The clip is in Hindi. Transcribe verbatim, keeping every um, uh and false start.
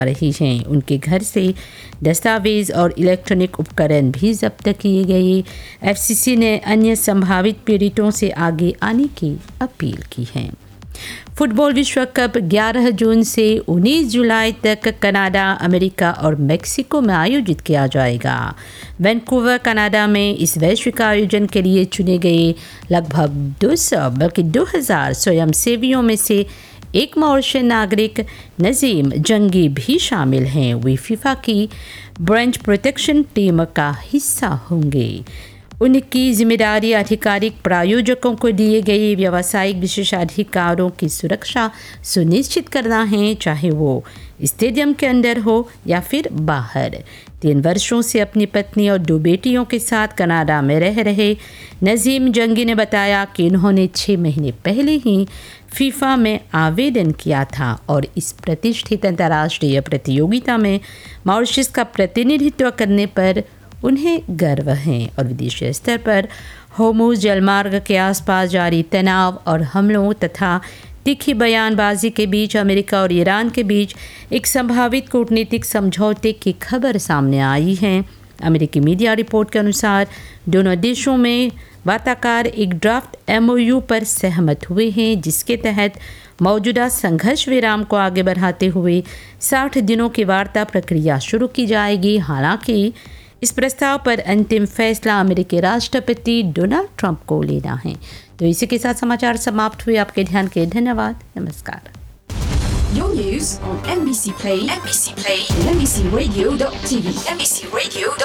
रही हैं। उनके घर से दस्तावेज और इलेक्ट्रॉनिक उपकरण भी जब्त किए गए। एफसीसी ने अन्य संभावित पीड़ितों से आगे आने की अपील की है। फुटबॉल विश्व कप ग्यारह जून से उन्नीस जुलाई तक कनाडा, अमेरिका और मेक्सिको में आयोजित किया जाएगा। वैंकूवर, कनाडा में इस वैश्विक आयोजन के लिए चुने गए लगभग दो सौ बल्कि दो हज़ार स्वयंसेवियों में से एक मॉरिशस नागरिक नजीम जंगी भी शामिल हैं। वे फीफा की ब्रांच प्रोटेक्शन टीम का हिस्सा होंगे। उनकी जिम्मेदारी आधिकारिक प्रायोजकों को दिए गए व्यावसायिक विशेषाधिकारों की सुरक्षा सुनिश्चित करना है, चाहे वो स्टेडियम के अंदर हो या फिर बाहर। तीन वर्षों से अपनी पत्नी और दो बेटियों के साथ कनाडा में रह रहे नजीम जंगी ने बताया कि उन्होंने छः महीने पहले ही फीफा में आवेदन किया था और इस प्रतिष्ठित अंतर्राष्ट्रीय प्रतियोगिता में मॉरिशस का प्रतिनिधित्व करने पर उन्हें गर्व है और विदेशी स्तर पर होर्मुज़ जलमार्ग के आसपास जारी तनाव और हमलों तथा तीखी बयानबाजी के बीच अमेरिका और ईरान के बीच एक संभावित कूटनीतिक समझौते की खबर सामने आई है। अमेरिकी मीडिया रिपोर्ट के अनुसार दोनों देशों में वार्ताकार एक ड्राफ्ट एमओयू पर सहमत हुए हैं, जिसके तहत मौजूदा संघर्ष विराम को आगे बढ़ाते हुए साठ दिनों की वार्ता प्रक्रिया शुरू की जाएगी। हालांकि इस प्रस्ताव पर अंतिम फैसला अमेरिकी राष्ट्रपति डोनाल्ड ट्रंप को लेना है। तो इसी के साथ समाचार समाप्त हुए। आपके ध्यान के धन्यवाद। नमस्कार। Your news on M B C Play, M B C Play, and M B C Radio dot T V, M B C Radio